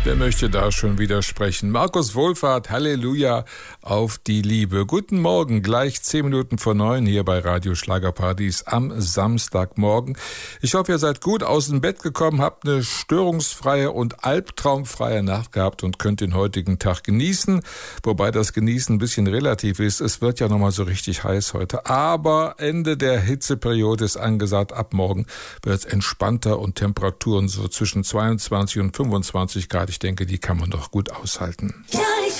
Wer möchte da schon widersprechen? Markus Wohlfahrt, Halleluja auf die Liebe. Guten Morgen, gleich 8:50 hier bei Radio Schlagerpartys am Samstagmorgen. Ich hoffe, ihr seid gut aus dem Bett gekommen, habt eine störungsfreie und albtraumfreie Nacht gehabt und könnt den heutigen Tag genießen. Wobei das Genießen ein bisschen relativ ist. Es wird ja nochmal so richtig heiß heute. Aber Ende der Hitzeperiode ist angesagt. Ab morgen wird es entspannter und Temperaturen so zwischen 22 und 25 Grad. Ich denke, die kann man doch gut aushalten.